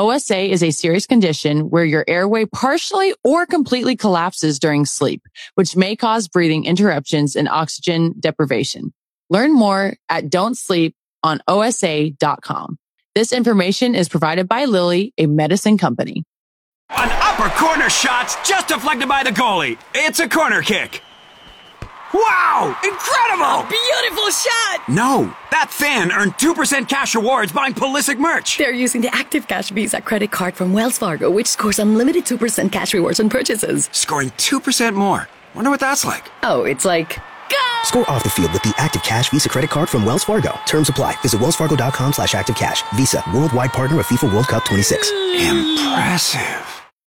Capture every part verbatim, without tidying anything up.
O S A is a serious condition where your airway partially or completely collapses during sleep, which may cause breathing interruptions and oxygen deprivation. Learn more at don't sleep on O S A dot com. This information is provided by Lilly, a medicine company. An upper corner shot's just deflected by the goalie. It's a corner kick. Wow! Incredible! A beautiful shot! No, that fan earned two percent cash rewards buying Pulisic merch. They're using the Active Cash Visa credit card from Wells Fargo, which scores unlimited two percent cash rewards on purchases. Scoring two percent more. Wonder what that's like. Oh, it's like... Go! Score off the field with the Active Cash Visa credit card from Wells Fargo. Terms apply. Visit wellsfargo.com slash active cash. Visa, worldwide partner of FIFA World Cup twenty-six. Impressive.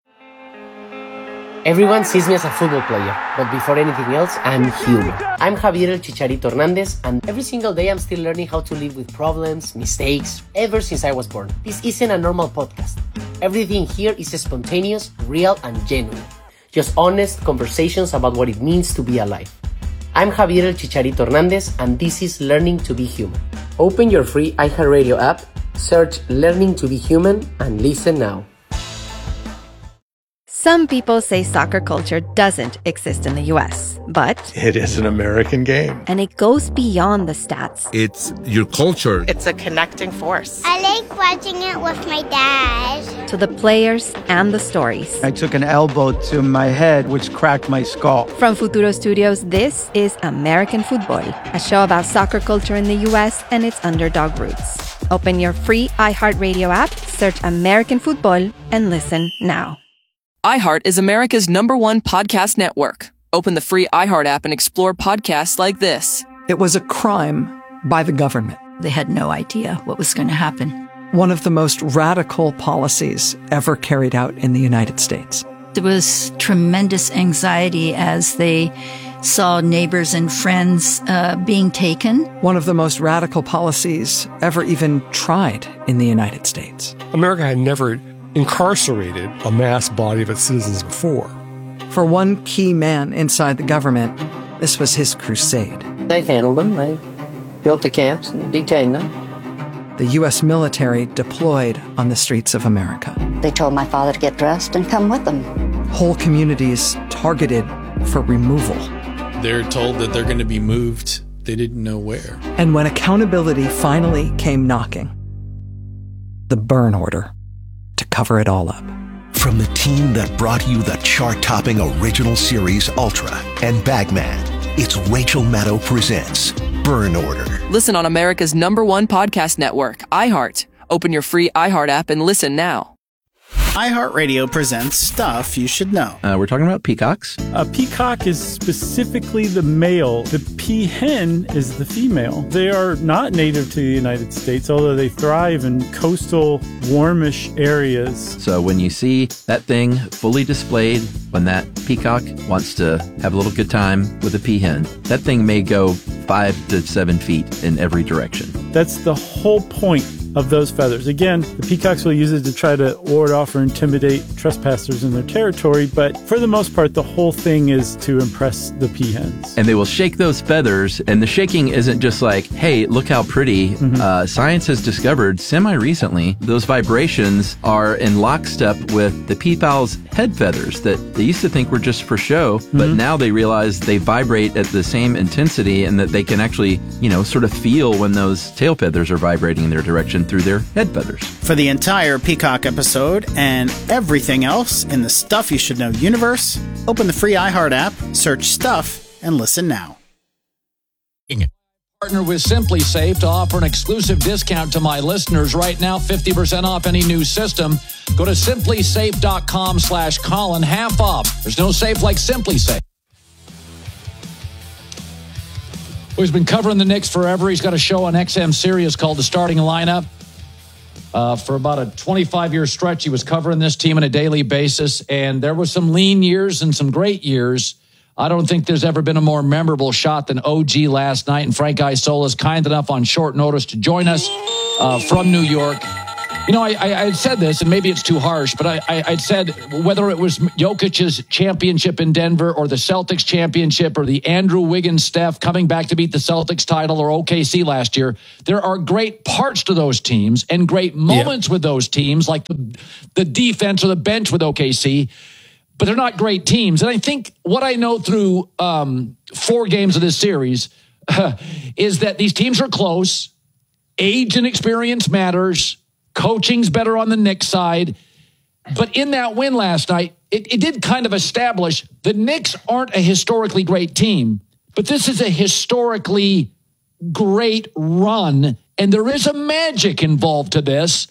Everyone sees me as a football player, but before anything else, I'm human. I'm Javier El Chicharito Hernandez, and every single day I'm still learning how to live with problems, mistakes, ever since I was born. This isn't a normal podcast. Everything here is spontaneous, real, and genuine. Just honest conversations about what it means to be alive. I'm Javier El Chicharito Hernandez, and this is Learning to be Human. Open your free iHeartRadio app, search Learning to be Human, and listen now. Some people say soccer culture doesn't exist in the U S, but it is an American game. And it goes beyond the stats. It's your culture. It's a connecting force. I like watching it with my dad. To the players and the stories. I took an elbow to my head, which cracked my skull. From Futuro Studios, this is American Football, a show about soccer culture in the U S and its underdog roots. Open your free iHeartRadio app, search American Football, and listen now. iHeart is America's number one podcast network. Open the free iHeart app and explore podcasts like this. It was a crime by the government. They had no idea what was going to happen. One of the most radical policies ever carried out in the United States. There was tremendous anxiety as they saw neighbors and friends uh, being taken. One of the most radical policies ever even tried in the United States. America had never incarcerated a mass body of its citizens before. For one key man inside the government, this was his crusade. They handled them. They built the camps and detained them. The U S military deployed on the streets of America. They told my father to get dressed and come with them. Whole communities targeted for removal. They're told that they're going to be moved. They didn't know where. And when accountability finally came knocking, the burn order to cover it all up. From the team that brought you the chart-topping original series Ultra and Bagman, it's Rachel Maddow presents Burn Order. Listen on America's number one podcast network, iHeart. Open your free iHeart app and listen now. iHeartRadio presents Stuff You Should Know. Uh, we're talking about peacocks. A peacock is specifically the male. The peahen is the female. They are not native to the United States, although they thrive in coastal, warmish areas. So when you see that thing fully displayed, when that peacock wants to have a little good time with a peahen, that thing may go five to seven feet in every direction. That's the whole point of those feathers. Again, the peacocks will use it to try to ward off or intimidate trespassers in their territory, but for the most part, the whole thing is to impress the peahens. And they will shake those feathers, and the shaking isn't just like, hey, look how pretty. Mm-hmm. Uh, science has discovered semi-recently those vibrations are in lockstep with the peafowl's head feathers that they used to think were just for show, mm-hmm. but now they realize they vibrate at the same intensity and that they can actually, you know, sort of feel when those tail feathers are vibrating in their direction through their head feathers. For the entire Peacock episode and everything else in the Stuff You Should Know universe, open the free iHeart app, search Stuff, and listen now. Partner with Simply Safe to offer an exclusive discount to my listeners right now, fifty percent off any new system. Go to simplysafe.com slash Colin, half off. There's no safe like Simply Safe. Well, he's been covering the Knicks forever. He's got a show on X M Sirius called The Starting Lineup. Uh, for about a twenty-five-year stretch, he was covering this team on a daily basis, and there were some lean years and some great years. I don't think there's ever been a more memorable shot than O G last night, and Frank Isola is kind enough on short notice to join us uh, from New York. You know, I, I, I said this, and maybe it's too harsh, but I, I, I'd said whether it was Jokic's championship in Denver or the Celtics championship or the Andrew Wiggins Steph coming back to beat the Celtics title or O K C last year, there are great parts to those teams and great moments yeah. with those teams, like the, the defense or the bench with O K C, but they're not great teams. And I think what I know through um, four games of this series uh, is that these teams are close. Age and experience matters. Coaching's better on the Knicks side. But in that win last night, it, it did kind of establish the Knicks aren't a historically great team, but this is a historically great run, and there is a magic involved to this.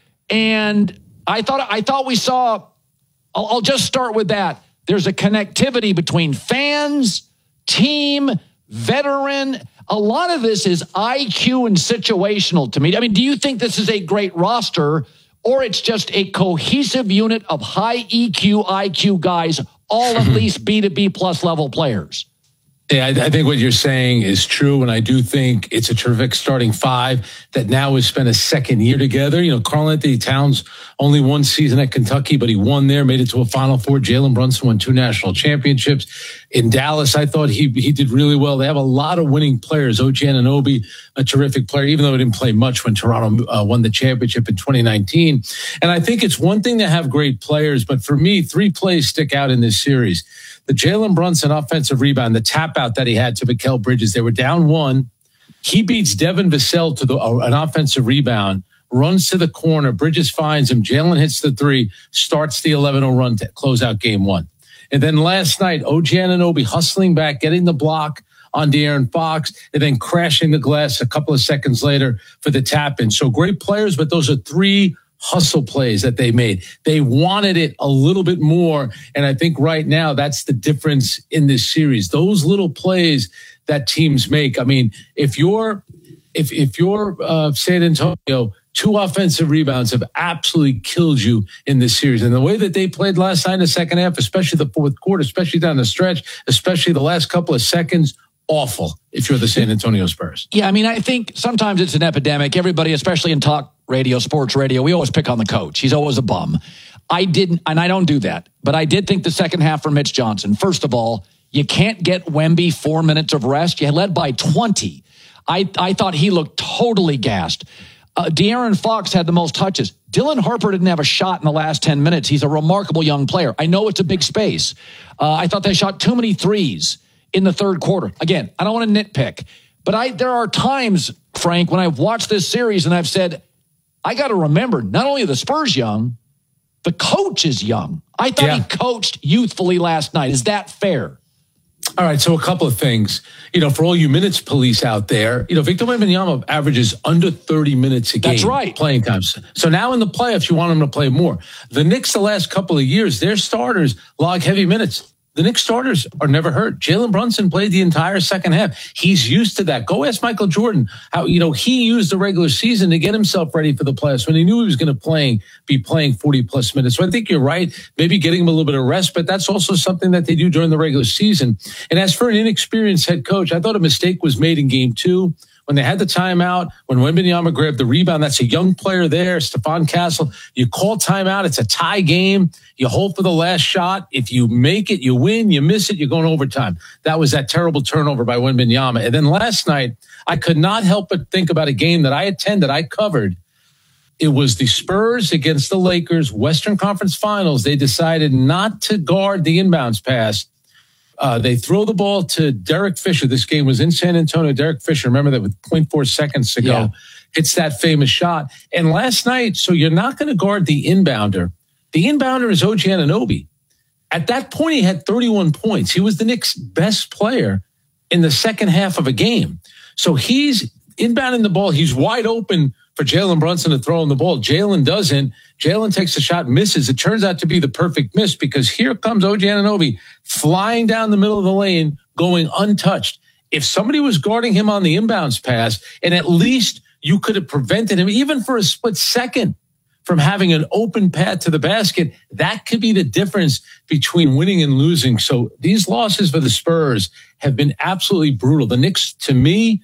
And I thought I thought we saw, I'll, I'll just start with that. There's a connectivity between fans, team, veteran. A lot of this is I Q and situational to me. I mean, do you think this is a great roster, or it's just a cohesive unit of high E Q, I Q guys, all at least B to B plus level players? Yeah, I, I think what you're saying is true, and I do think it's a terrific starting five that now has spent a second year together. You know, Karl-Anthony Towns only one season at Kentucky, but he won there, made it to a Final Four. Jalen Brunson won two national championships. In Dallas, I thought he he did really well. They have a lot of winning players. O G Anunoby, a terrific player, even though he didn't play much when Toronto uh, won the championship in twenty nineteen. And I think it's one thing to have great players, but for me, three plays stick out in this series. The Jalen Brunson offensive rebound, the tap out that he had to Mikal Bridges, they were down one. He beats Devin Vassell to the, uh, an offensive rebound, runs to the corner. Bridges finds him. Jalen hits the three, starts the eleven oh run to close out game one. And then last night, O G Anunoby hustling back, getting the block on De'Aaron Fox, and then crashing the glass a couple of seconds later for the tap in. So great players, but those are three hustle plays that they made. They wanted it a little bit more. And I think right now that's the difference in this series. Those little plays that teams make. I mean, if you're, if, if you're uh, San Antonio, two offensive rebounds have absolutely killed you in this series. And the way that they played last night in the second half, especially the fourth quarter, especially down the stretch, especially the last couple of seconds, awful if you're the San Antonio Spurs. Yeah, I mean, I think sometimes it's an epidemic. Everybody, especially in talk radio, sports radio, we always pick on the coach. He's always a bum. I didn't, and I don't do that, but I did think the second half for Mitch Johnson, first of all, you can't get Wemby four minutes of rest. You led by twenty. I, I thought he looked totally gassed. Uh, De'Aaron Fox had the most touches. Dylan Harper didn't have a shot in the last ten minutes. He's a remarkable young player. I know it's a big space. Uh, I thought they shot too many threes in the third quarter. Again, I don't want to nitpick, but I there are times, Frank, when I've watched this series and I've said, I got to remember, not only are the Spurs young, the coach is young. I thought yeah. he coached youthfully last night. Is that fair? All right, so a couple of things. You know, for all you minutes police out there, you know, Victor Wembanyama averages under thirty minutes a game. That's right. Playing times. So now in the playoffs, you want him to play more. The Knicks, the last couple of years, their starters log heavy minutes. The Knicks starters are never hurt. Jalen Brunson played the entire second half. He's used to that. Go ask Michael Jordan how, you know, he used the regular season to get himself ready for the playoffs when he knew he was going to play, be playing forty plus minutes. So I think you're right. Maybe getting him a little bit of rest, but that's also something that they do during the regular season. And as for an inexperienced head coach, I thought a mistake was made in game two. When they had the timeout, when Wembanyama grabbed the rebound, that's a young player there, Stephon Castle. You call timeout. It's a tie game. You hold for the last shot. If you make it, you win. You miss it, you're going overtime. That was that terrible turnover by Wembanyama. And then last night, I could not help but think about a game that I attended, I covered. It was the Spurs against the Lakers, Western Conference Finals. They decided not to guard the inbounds pass. Uh, they throw the ball to Derek Fisher. This game was in San Antonio. Derek Fisher, remember that with zero point four seconds to go, yeah. hits that famous shot. And last night, so you're not going to guard the inbounder. The inbounder is O G Anunoby. At that point, he had thirty-one points. He was the Knicks' best player in the second half of a game. So he's inbounding the ball. He's wide open for Jalen Brunson to throw him the ball. Jalen doesn't. Jalen takes a shot, misses. It turns out to be the perfect miss because here comes O G Anunoby flying down the middle of the lane, going untouched. If somebody was guarding him on the inbounds pass, and at least you could have prevented him, even for a split second, from having an open path to the basket, that could be the difference between winning and losing. So these losses for the Spurs have been absolutely brutal. The Knicks, to me,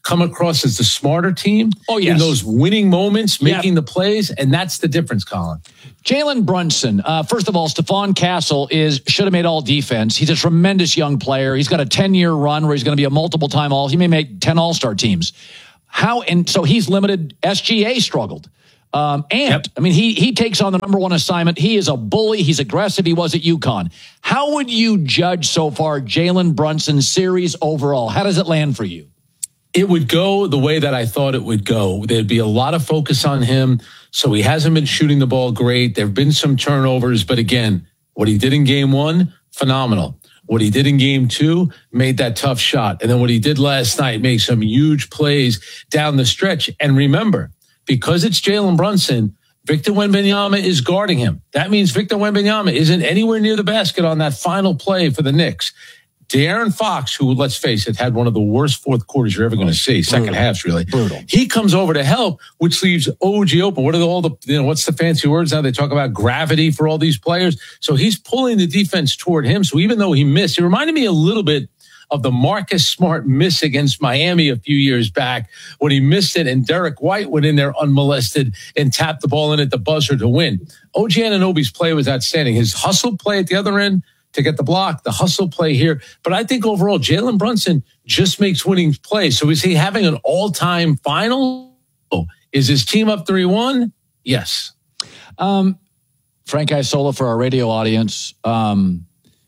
come across as the smarter team. Oh, yes. In those winning moments, making Yeah. the plays, and that's the difference, Colin. Jalen Brunson. Uh, first of all, Stephon Castle is should have made all defense. He's a tremendous young player. He's got a ten-year run where he's going to be a multiple-time all. He may make ten All-Star teams. How and so he's limited. S G A struggled. Um, and yep. I mean, he he takes on the number one assignment. He is a bully. He's aggressive. He was at UConn. How would you judge so far Jalen Brunson's series overall? How does it land for you? It would go the way that I thought it would go. There'd be a lot of focus on him. So he hasn't been shooting the ball great. There have been some turnovers. But again, what he did in game one, phenomenal. What he did in game two, made that tough shot. And then what he did last night, made some huge plays down the stretch. And remember, because it's Jalen Brunson, Victor Wembanyama is guarding him. That means Victor Wembanyama isn't anywhere near the basket on that final play for the Knicks. De'Aaron Fox, who, let's face it, had one of the worst fourth quarters you're ever going to see, second Brutal. halves, really. Brutal. He comes over to help, which leaves O G open. What are the, all the, you know, what's the fancy words now? They talk about gravity for all these players. So he's pulling the defense toward him. So even though he missed, he reminded me a little bit of the Marcus Smart miss against Miami a few years back when he missed it and Derek White went in there unmolested and tapped the ball in at the buzzer to win. O G Anunoby's play was outstanding. His hustle play at the other end to get the block, the hustle play here. But I think overall, Jalen Brunson just makes winning plays. So is he having an all-time final? Is his team up three one? Yes. Um, Frank Isola for our radio audience. Um,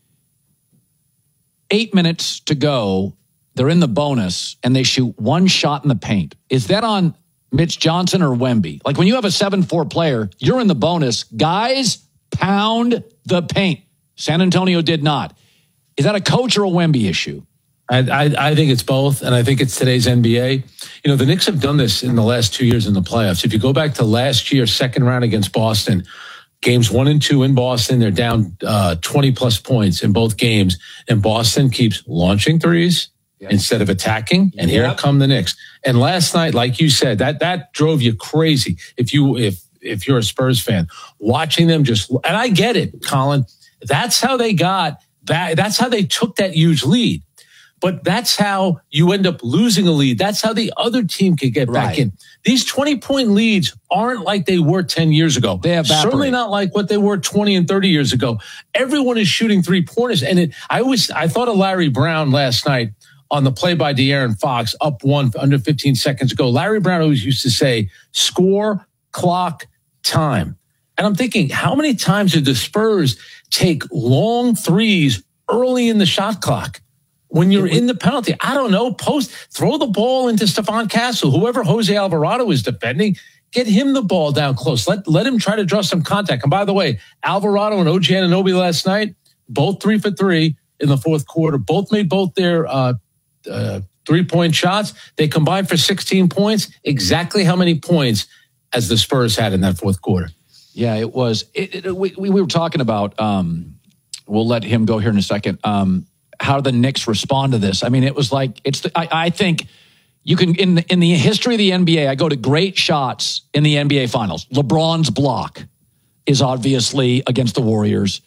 eight minutes to go. They're in the bonus, and they shoot one shot in the paint. Is that on Mitch Johnson or Wemby? Like when you have a seven four player, you're in the bonus. Guys, pound the paint. San Antonio did not. Is that a coach or a Wemby issue? I, I, I think it's both, and I think it's today's N B A. You know, the Knicks have done this in the last two years in the playoffs. If you go back to last year's second round against Boston, games one and two in Boston, they're down uh, twenty-plus points in both games, and Boston keeps launching threes yep. instead of attacking, and yep. here come the Knicks. And last night, like you said, that that drove you crazy if you if if you're a Spurs fan. Watching them just, and I get it, Colin, that's how they got that. That's how they took that huge lead. But that's how you end up losing a lead. That's how the other team could get back right. in. These twenty-point leads aren't like they were ten years ago. They evaporate. Certainly not like what they were twenty and thirty years ago. Everyone is shooting three-pointers. And it, I always, I thought of Larry Brown last night on the play by De'Aaron Fox, up one under fifteen seconds ago. Larry Brown always used to say, score, clock, time. And I'm thinking, how many times did the Spurs take long threes early in the shot clock? When you're in the penalty, I don't know, post, throw the ball into Stephon Castle, whoever Jose Alvarado is defending, get him the ball down close. Let, let him try to draw some contact. And by the way, Alvarado and O G Anunoby last night, both three for three in the fourth quarter, both made both their uh, uh, three-point shots. They combined for sixteen points, exactly how many points as the Spurs had in that fourth quarter. Yeah, it was. It, it, we, we were talking about, um, we'll let him go here in a second, um, how the Knicks respond to this. I mean, it was like, it's. The, I, I think you can, in the, in the history of the N B A, I go to great shots in the N B A Finals. LeBron's block is obviously against the Warriors.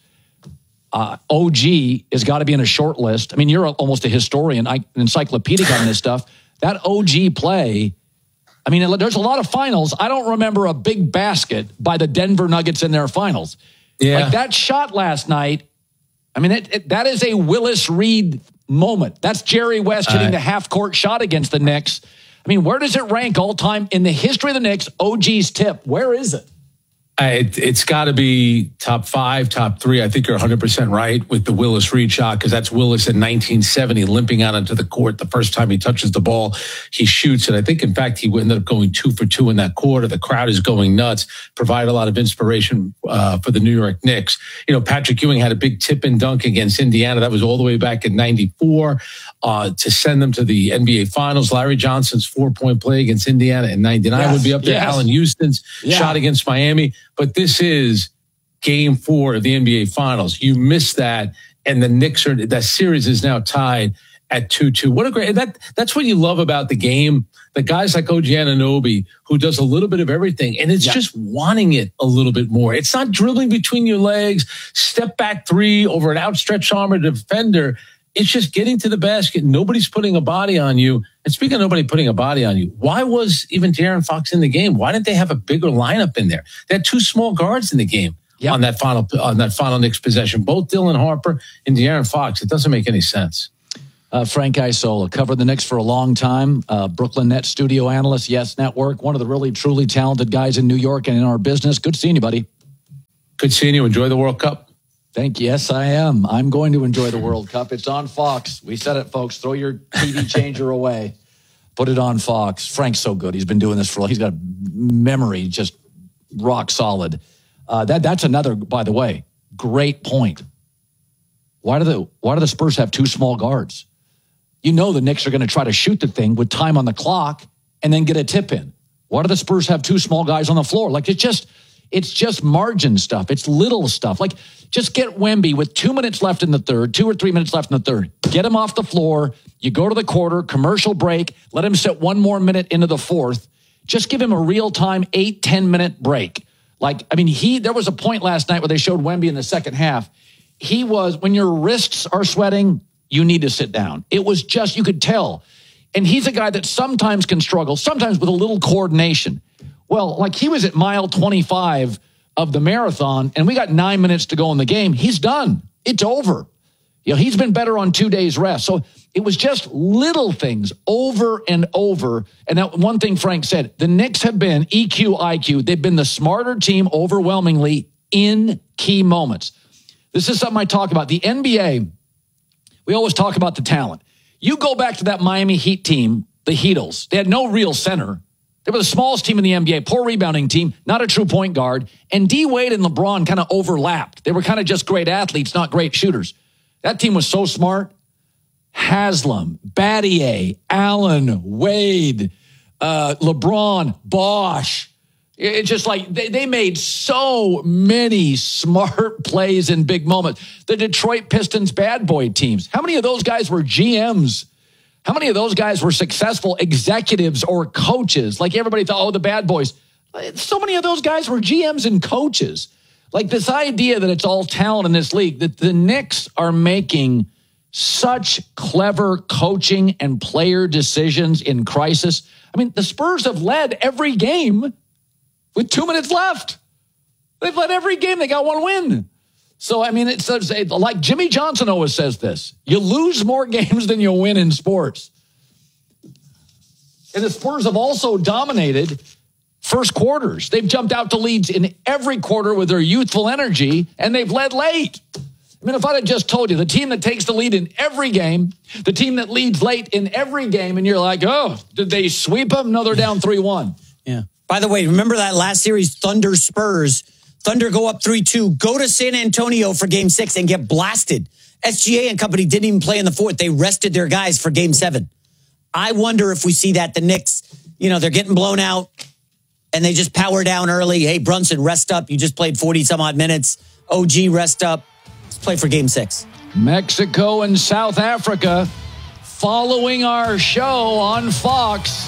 Uh, O G has got to be in a short list. I mean, you're almost a historian, I, encyclopedic on this stuff. That O G play, I mean, there's a lot of finals. I don't remember a big basket by the Denver Nuggets in their finals. Yeah. Like that shot last night, I mean, it, it, that is a Willis Reed moment. That's Jerry West hitting uh, the half-court shot against the Knicks. I mean, where does it rank all time in the history of the Knicks? O G's tip, where is it? It, it's got to be top five, top three. I think you're one hundred percent right with the Willis Reed shot, because that's Willis in nineteen seventy limping out onto the court the first time he touches the ball. He shoots it. I think, in fact, he ended up going two for two in that quarter. The crowd is going nuts, provide a lot of inspiration uh, for the New York Knicks. You know, Patrick Ewing had a big tip-in dunk against Indiana. That was all the way back in ninety-four uh, to send them to the N B A Finals. Larry Johnson's four-point play against Indiana in ninety-nine yes, would be up there. Yes. Allen Houston's yeah. shot against Miami. But this is game four of the N B A Finals. You missed that, and the Knicks are, that series is now tied at two two. What a great, that, that's what you love about the game. The guys like O G Anunoby, who does a little bit of everything, and it's yeah. just wanting it a little bit more. It's not dribbling between your legs, step back three over an outstretched arm or defender. It's just getting to the basket. Nobody's putting a body on you. And speaking of nobody putting a body on you, why was even De'Aaron Fox in the game? Why didn't they have a bigger lineup in there? They had two small guards in the game yep. on that final on that final Knicks possession. Both Dylan Harper and De'Aaron Fox. It doesn't make any sense. Uh, Frank Isola covered the Knicks for a long time. Uh, Brooklyn Nets studio analyst, Yes Network. One of the really, truly talented guys in New York and in our business. Good seeing you, buddy. Good seeing you. Enjoy the World Cup. Thank you. Yes, I am. I'm going to enjoy the World Cup. It's on Fox. We said it, folks. Throw your T V changer away. Put it on Fox. Frank's so good. He's been doing this for, he's got memory just rock solid. Uh, that That's another, by the way, great point. Why do the Why do the Spurs have two small guards? You know the Knicks are going to try to shoot the thing with time on the clock and then get a tip in. Why do the Spurs have two small guys on the floor? Like, it's just, it's just margin stuff. It's little stuff. Like, just get Wemby with two minutes left in the third, two or three minutes left in the third. Get him off the floor. You go to the quarter, commercial break. Let him sit one more minute into the fourth. Just give him a real-time eight, ten-minute break. Like, I mean, he, there was a point last night where they showed Wemby in the second half. He was, when your wrists are sweating, you need to sit down. It was just, you could tell. And he's a guy that sometimes can struggle, sometimes with a little coordination. Well, like he was at mile twenty-five of the marathon, and we got nine minutes to go in the game. He's done. It's over. You know, he's been better on two days rest. So it was just little things over and over. And that one thing Frank said, the Knicks have been E Q, I Q. They've been the smarter team overwhelmingly in key moments. This is something I talk about. The N B A, we always talk about the talent. You go back to that Miami Heat team, the Heatles. They had no real center. They were the smallest team in the N B A, poor rebounding team, not a true point guard. And D. Wade and LeBron kind of overlapped. They were kind of just great athletes, not great shooters. That team was so smart. Haslam, Battier, Allen, Wade, uh, LeBron, Bosh. It's just like they, they made so many smart plays in big moments. The Detroit Pistons bad boy teams. How many of those guys were G Ms? How many of those guys were successful executives or coaches? Like everybody thought, oh, the bad boys. So many of those guys were G Ms and coaches. Like this idea that it's all talent in this league, that the Knicks are making such clever coaching and player decisions in crisis. I mean, the Spurs have led every game with two minutes left. They've led every game. They got one win. So, I mean, it's like Jimmy Johnson always says this. You lose more games than you win in sports. And the Spurs have also dominated first quarters. They've jumped out to leads in every quarter with their youthful energy, and they've led late. I mean, if I had just told you, the team that takes the lead in every game, the team that leads late in every game, and you're like, oh, did they sweep them? No, they're down three one. Yeah. By the way, remember that last series, Thunder Spurs? Thunder go up three two, go to San Antonio for game six and get blasted. S G A and company didn't even play in the fourth. They rested their guys for game seven. I wonder if we see that the Knicks, you know, they're getting blown out and they just power down early. Hey, Brunson, rest up. You just played forty some odd minutes. O G, rest up. Let's play for game six. Mexico and South Africa following our show on Fox.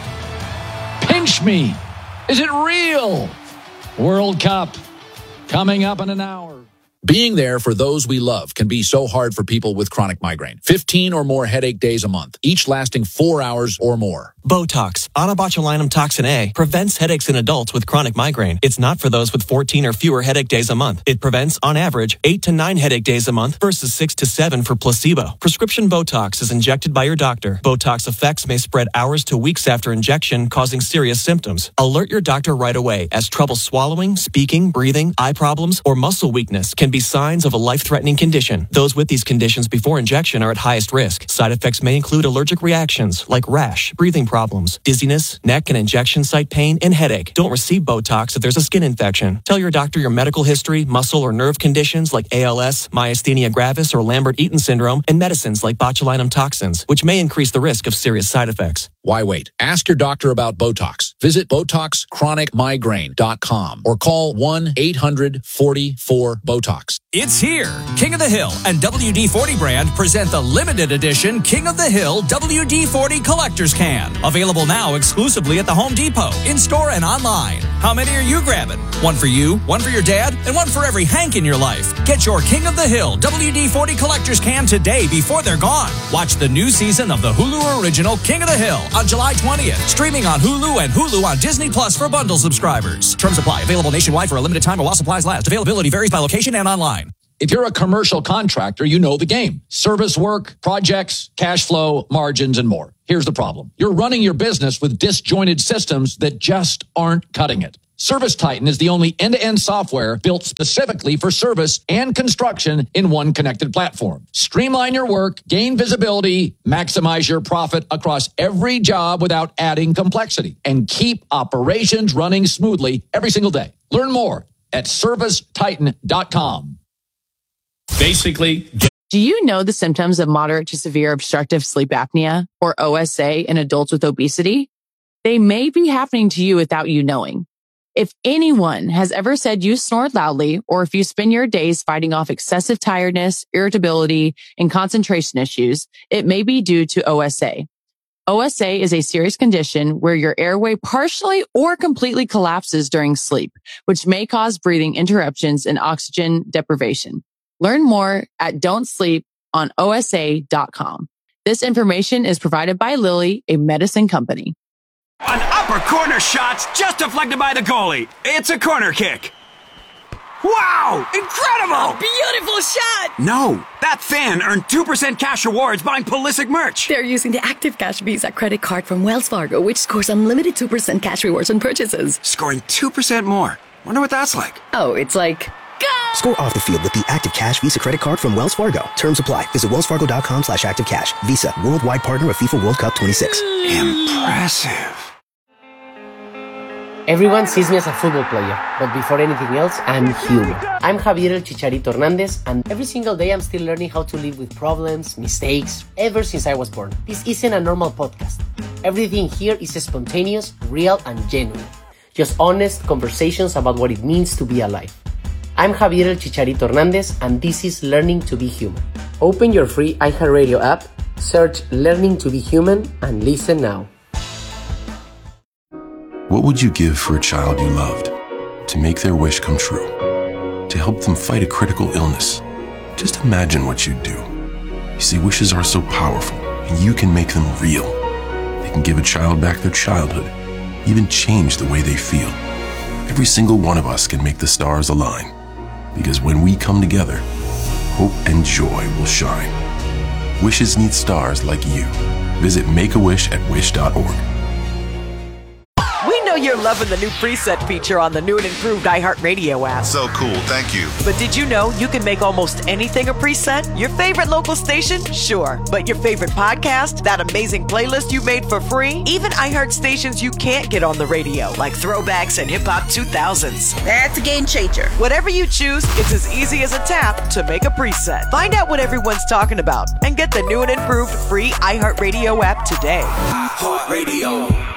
Pinch me. Is it real? World Cup coming up in an hour. Being there for those we love can be so hard for people with chronic migraine. fifteen or more headache days a month, each lasting four hours or more. Botox, onabotulinum toxin A, prevents headaches in adults with chronic migraine. It's not for those with fourteen or fewer headache days a month. It prevents, on average, eight to nine headache days a month versus six to seven for placebo. Prescription Botox is injected by your doctor. Botox effects may spread hours to weeks after injection, causing serious symptoms. Alert your doctor right away, as trouble swallowing, speaking, breathing, eye problems, or muscle weakness can be signs of a life-threatening condition. Those with these conditions before injection are at highest risk. Side effects may include allergic reactions like rash, breathing problems, dizziness, neck and injection site pain, and headache. Don't receive Botox if there's a skin infection. Tell your doctor your medical history, muscle or nerve conditions like A L S, myasthenia gravis, or Lambert-Eaton syndrome, and medicines like botulinum toxins, which may increase the risk of serious side effects. Why wait? Ask your doctor about Botox. Visit Botox Chronic Migraine dot com or call one eight hundred forty-four BOTOX. It's here. King of the Hill and W D forty brand present the limited edition King of the Hill W D forty Collector's Can. Available now exclusively at the Home Depot, in-store and online. How many are you grabbing? One for you, one for your dad, and one for every Hank in your life. Get your King of the Hill W D forty Collector's Can today before they're gone. Watch the new season of the Hulu original King of the Hill on July twentieth. Streaming on Hulu and Hulu on Disney Plus for bundle subscribers. Terms apply. Available nationwide for a limited time while supplies last. Availability varies by location and online. If you're a commercial contractor, you know the game. Service work, projects, cash flow, margins, and more. Here's the problem. You're running your business with disjointed systems that just aren't cutting it. ServiceTitan is the only end-to-end software built specifically for service and construction in one connected platform. Streamline your work, gain visibility, maximize your profit across every job without adding complexity, and keep operations running smoothly every single day. Learn more at service titan dot com. Basically, do you know the symptoms of moderate to severe obstructive sleep apnea, or O S A, in adults with obesity? They may be happening to you without you knowing. If anyone has ever said you snore loudly, or if you spend your days fighting off excessive tiredness, irritability, and concentration issues, it may be due to O S A. O S A is a serious condition where your airway partially or completely collapses during sleep, which may cause breathing interruptions and oxygen deprivation. Learn more at don't sleep on O S A dot com. This information is provided by Lilly, a medicine company. An upper corner shot's just deflected by the goalie. It's a corner kick. Wow! Incredible! A beautiful shot! No, that fan earned two percent cash rewards buying Pulisic merch. They're using the Active Cash Visa credit card from Wells Fargo, which scores unlimited two percent cash rewards on purchases. Scoring two percent more. Wonder what that's like. Oh, it's like... Score off the field with the Active Cash Visa credit card from Wells Fargo. Terms apply. Visit wellsfargo.com slash active cash. Visa, worldwide partner of FIFA World Cup twenty-six. Impressive. Everyone sees me as a football player, but before anything else, I'm human. I'm Javier El Chicharito Hernandez, and every single day I'm still learning how to live with problems, mistakes, ever since I was born. This isn't a normal podcast. Everything here is spontaneous, real, and genuine. Just honest conversations about what it means to be alive. I'm Javier El Chicharito Hernandez, and this is Learning to Be Human. Open your free iHeartRadio app, search Learning to Be Human, and listen now. What would you give for a child you loved? To make their wish come true? To help them fight a critical illness? Just imagine what you'd do. You see, wishes are so powerful, and you can make them real. They can give a child back their childhood, even change the way they feel. Every single one of us can make the stars align. Because when we come together, hope and joy will shine. Wishes need stars like you. Visit Make a Wish at wish dot org. We know you're loving the new preset feature on the new and improved iHeartRadio app. So cool, thank you. But did you know you can make almost anything a preset? Your favorite local station? Sure. But your favorite podcast? That amazing playlist you made for free? Even iHeart stations you can't get on the radio, like Throwbacks and Hip Hop two thousands. That's a game changer. Whatever you choose, it's as easy as a tap to make a preset. Find out what everyone's talking about and get the new and improved free iHeartRadio app today. iHeartRadio.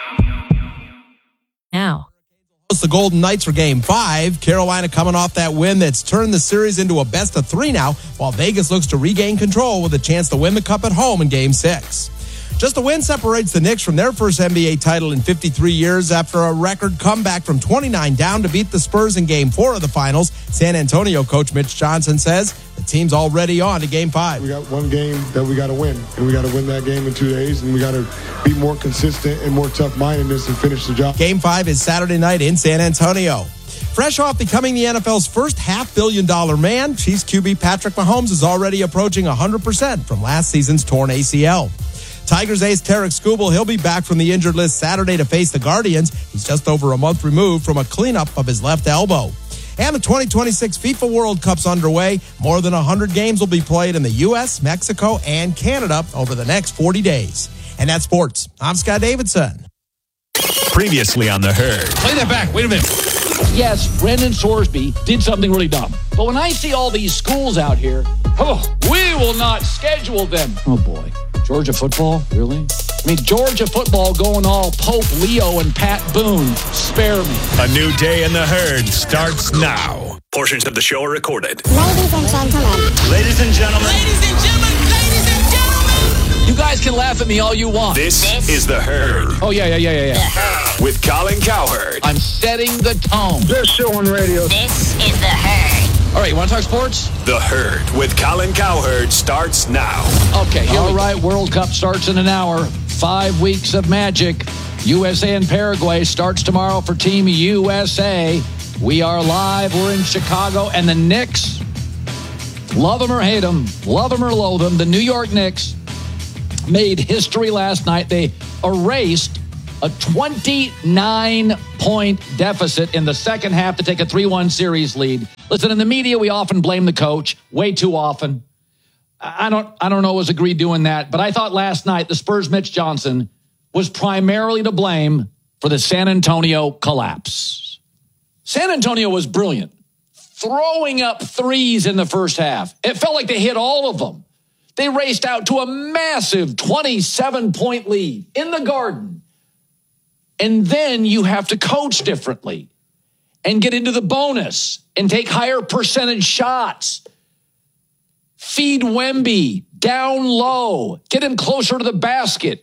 Now. The Golden Knights for Game five. Carolina coming off that win that's turned the series into a best of three now, while Vegas looks to regain control with a chance to win the Cup at home in Game six. Just a win separates the Knicks from their first N B A title in fifty-three years after a record comeback from twenty-nine down to beat the Spurs in Game four of the finals. San Antonio coach Mitch Johnson says the team's already on to Game five. We got one game that we got to win, and we got to win that game in two days, and we got to be more consistent and more tough-mindedness and finish the job. Game five is Saturday night in San Antonio. Fresh off becoming the N F L's first half-billion dollar man, Chiefs Q B Patrick Mahomes is already approaching one hundred percent from last season's torn A C L. Tigers ace Tarek Skubal, he'll be back from the injured list Saturday to face the Guardians. He's just over a month removed from a cleanup of his left elbow. And the twenty twenty-six FIFA World Cup's underway. More than one hundred games will be played in the U S, Mexico, and Canada over the next forty days. And that's sports. I'm Scott Davidson. Previously on The Herd. Play that back. Wait a minute. Yes, Brendan Sorsby did something really dumb. But when I see all these schools out here, oh, we will not schedule them. Oh, boy. Georgia football? Really? I mean, Georgia football going all Pope Leo and Pat Boone. Spare me. A new day in the herd starts now. Portions of the show are recorded. Ladies and gentlemen. Ladies and gentlemen. Ladies and gentlemen. Ladies and gentlemen. You guys can laugh at me all you want. This, this is the herd. Oh, yeah, yeah, yeah, yeah, yeah. With Colin Cowherd. I'm setting the tone. Best show on radio. This is the herd. All right, you want to talk sports? The Herd with Colin Cowherd starts now. Okay, all right, World Cup starts in an hour. Five weeks of magic. U S A and Paraguay starts tomorrow for Team U S A. We are live. We're in Chicago. And the Knicks, love them or hate them, love them or loathe them, the New York Knicks made history last night. They erased a twenty-nine point deficit in the second half to take a three one series lead. Listen, in the media, we often blame the coach, way too often. I don't I don't know was agreed doing that, but I thought last night the Spurs' Mitch Johnson was primarily to blame for the San Antonio collapse. San Antonio was brilliant, throwing up threes in the first half. It felt like they hit all of them. They raced out to a massive twenty-seven point lead in the Garden. And then you have to coach differently and get into the bonus and take higher percentage shots. Feed Wemby down low. Get him closer to the basket.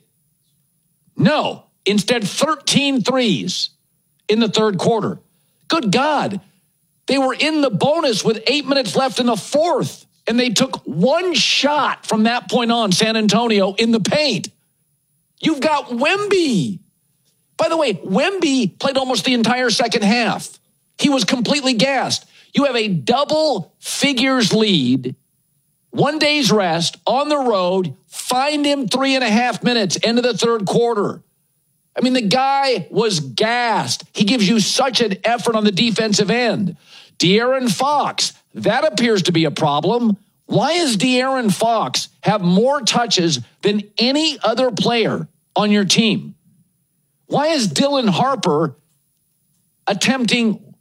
No, instead thirteen threes in the third quarter. Good God. They were in the bonus with eight minutes left in the fourth, and they took one shot from that point on, San Antonio, in the paint. You've got Wemby. By the way, Wemby played almost the entire second half. He was completely gassed. You have a double figures lead, one day's rest, on the road, find him three and a half minutes, end of the third quarter. I mean, the guy was gassed. He gives you such an effort on the defensive end. De'Aaron Fox, that appears to be a problem. Why does De'Aaron Fox have more touches than any other player on your team? Why is Dylan Harper attempting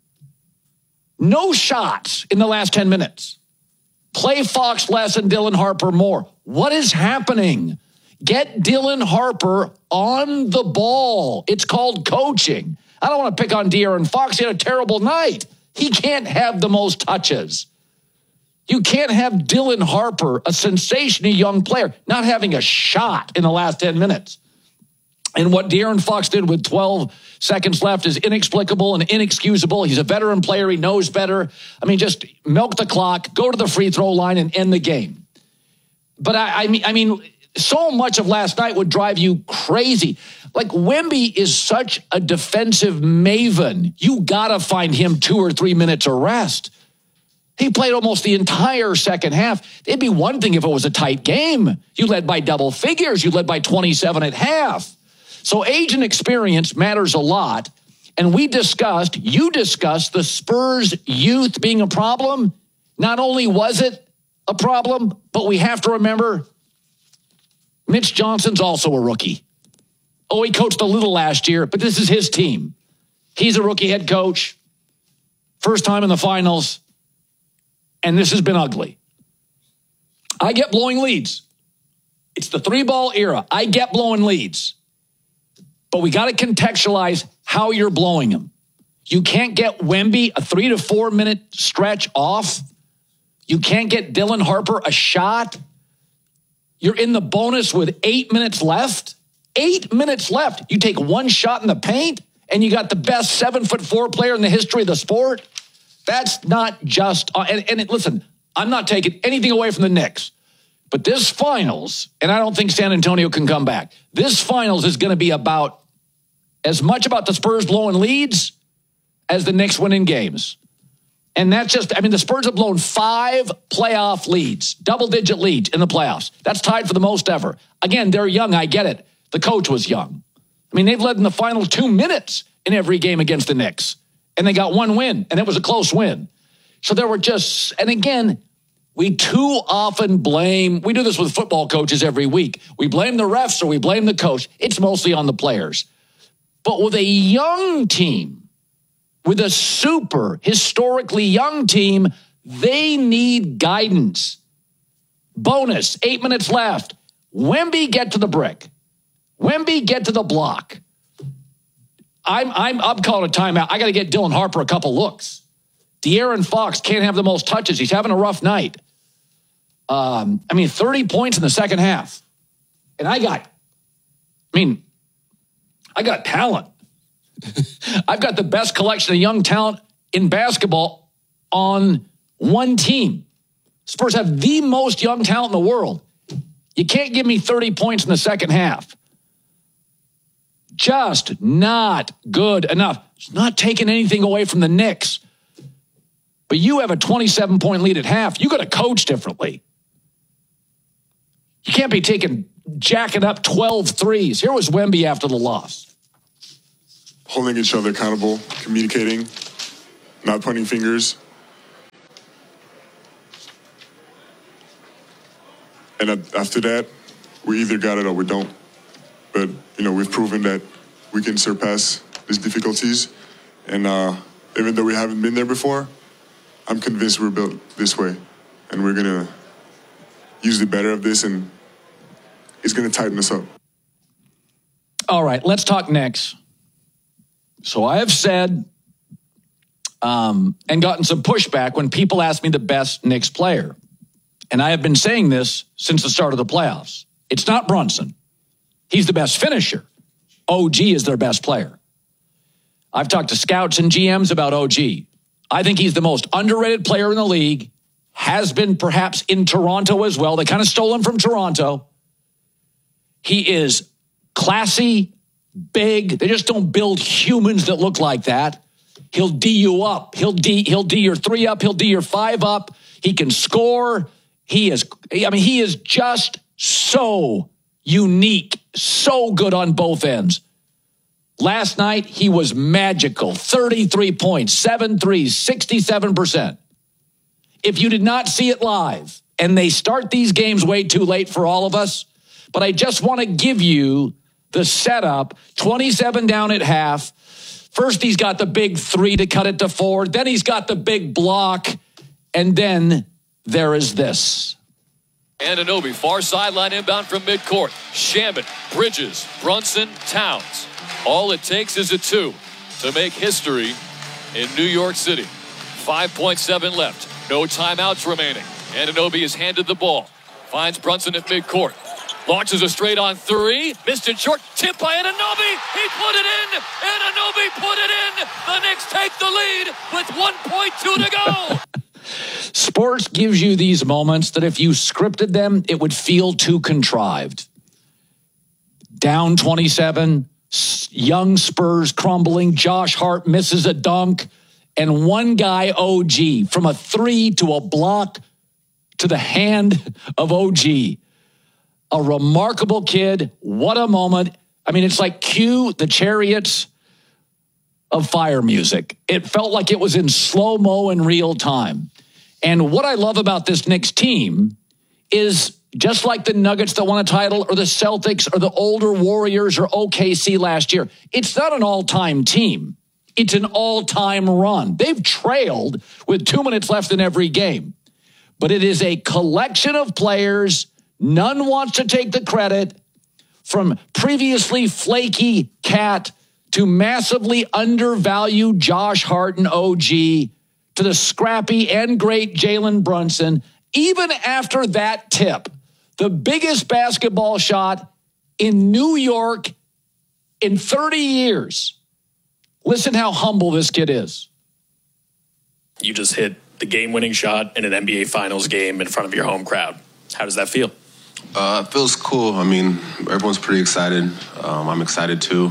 no shots in the last ten minutes? Play Fox less and Dylan Harper more. What is happening? Get Dylan Harper on the ball. It's called coaching. I don't want to pick on De'Aaron Fox. He had a terrible night. He can't have the most touches. You can't have Dylan Harper, a sensational young player, not having a shot in the last ten minutes. And what De'Aaron Fox did with twelve seconds left is inexplicable and inexcusable. He's a veteran player. He knows better. I mean, just milk the clock, go to the free throw line, and end the game. But I, I mean, I mean, so much of last night would drive you crazy. Like, Wemby is such a defensive maven. You got to find him two or three minutes of rest. He played almost the entire second half. It'd be one thing if it was a tight game. You led by double figures. You led by twenty-seven at half. So age and experience matters a lot. And we discussed, you discussed the Spurs youth being a problem. Not only was it a problem, but we have to remember Mitch Johnson's also a rookie. Oh, he coached a little last year, but this is his team. He's a rookie head coach. First time in the finals. And this has been ugly. I get blowing leads. It's the three ball era. I get blowing leads. But we got to contextualize how you're blowing them. You can't get Wemby a three to four minute stretch off. You can't get Dylan Harper a shot. You're in the bonus with eight minutes left. Eight minutes left. You take one shot in the paint and you got the best seven foot four player in the history of the sport. That's not just, uh, and, and it, listen, I'm not taking anything away from the Knicks. But this finals, and I don't think San Antonio can come back, this finals is going to be about as much about the Spurs blowing leads as the Knicks winning games. And that's just, I mean, the Spurs have blown five playoff leads, double-digit leads in the playoffs. That's tied for the most ever. Again, they're young, I get it. The coach was young. I mean, they've led in the final two minutes in every game against the Knicks. And they got one win, and it was a close win. So there were just, and again, we too often blame, we do this with football coaches every week. We blame the refs or we blame the coach. It's mostly on the players. But with a young team, with a super historically young team, they need guidance. Bonus, eight minutes left. Wemby, get to the brick. Wemby, get to the block. I'm I'm I'm calling a timeout. I got to get Dylan Harper a couple looks. De'Aaron Fox can't have the most touches. He's having a rough night. Um, I mean, thirty points in the second half. And I got, I mean, I got talent. I've got the best collection of young talent in basketball on one team. Spurs have the most young talent in the world. You can't give me thirty points in the second half. Just not good enough. It's not taking anything away from the Knicks. But you have a twenty-seven point lead at half. You got to coach differently. You can't be taking, jacking up twelve threes. Here was Wemby after the loss. Holding each other accountable, communicating, not pointing fingers. And after that, we either got it or we don't. But, you know, we've proven that we can surpass these difficulties. And uh, even though we haven't been there before, I'm convinced we're built this way. And we're going to use the better of this, and it's going to tighten us up. All right, let's talk Knicks. So I have said um, and gotten some pushback when people ask me the best Knicks player. And I have been saying this since the start of the playoffs. It's not Brunson. He's the best finisher. O G is their best player. I've talked to scouts and G Ms about O G. I think he's the most underrated player in the league, has been perhaps in Toronto as well. They kind of stole him from Toronto. He is classy, big. They just don't build humans that look like that. He'll D you up. He'll D, he'll D your three up. He'll D your five up. He can score. He is, I mean, he is just so unique, so good on both ends. Last night, he was magical. thirty-three points, seven threes, sixty-seven percent. If you did not see it live, and they start these games way too late for all of us, but I just want to give you the setup. twenty-seven down at half. First, he's got the big three to cut it to four. Then he's got the big block. And then there is this. Anunoby, far sideline inbound from midcourt. Shamet, Bridges, Brunson, Towns. All it takes is a two to make history in New York City. five point seven left. No timeouts remaining. Anunoby is handed the ball. Finds Brunson at midcourt. Launches a straight on three. Missed it short. Tip by Anunoby. He put it in. Anunoby put it in. The Knicks take the lead with one point two to go. Sports gives you these moments that if you scripted them, it would feel too contrived. Down twenty-seven, young Spurs crumbling. Josh Hart misses a dunk. And one guy, O G, from a three to a block to the hand of O G. A remarkable kid. What a moment. I mean, it's like cue the Chariots of Fire music. It felt like it was in slow-mo in real time. And what I love about this Knicks team is just like the Nuggets that won a title or the Celtics or the older Warriors or O K C last year, it's not an all-time team. It's an all-time run. They've trailed with two minutes left in every game. But it is a collection of players. None wants to take the credit, from previously flaky Cat to massively undervalued Josh Hart and O G to the scrappy and great Jalen Brunson. Even after that tip, the biggest basketball shot in New York in thirty years. Listen how humble this kid is. You just hit the game-winning shot in an N B A Finals game in front of your home crowd. How does that feel? Uh, it feels cool. I mean, everyone's pretty excited. Um, I'm excited too.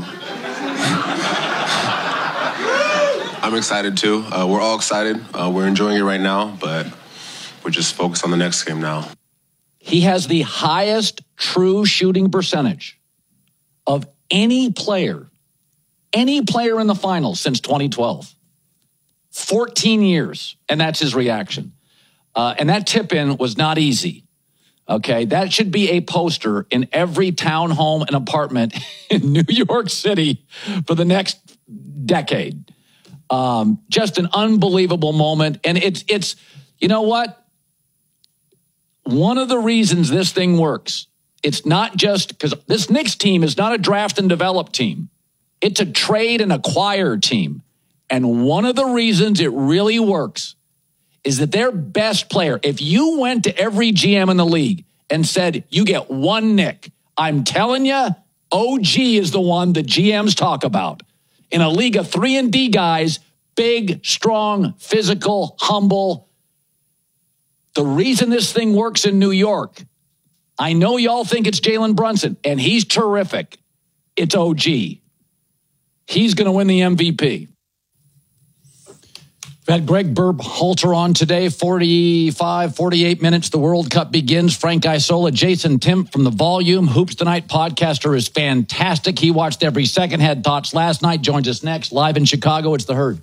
I'm excited too. Uh, we're all excited. Uh, we're enjoying it right now, but we're just focused on the next game now. He has the highest true shooting percentage of any player, any player in the finals since twenty twelve. fourteen years, and that's his reaction. Uh, and that tip-in was not easy. Okay, that should be a poster in every townhome and apartment in New York City for the next decade. Um, just an unbelievable moment. And it's, it's, you know what? One of the reasons this thing works It's not just because this Knicks team is not a draft and develop team. It's a trade and acquire team. And one of the reasons it really works is that their best player, if you went to every G M in the league and said, you get one Nick, I'm telling you, O G is the one the G Ms talk about. In a league of three and D guys, big, strong, physical, humble. The reason this thing works in New York, I know y'all think it's Jalen Brunson, and he's terrific. It's O G. He's going to win the M V P. We've had Greg Berhalter on today, forty-five, forty-eight minutes. The World Cup begins. Frank Isola, Jason Timp from the Volume. Hoops Tonight podcaster is fantastic. He watched every second, had thoughts last night, joins us next. Live in Chicago, it's The Herd.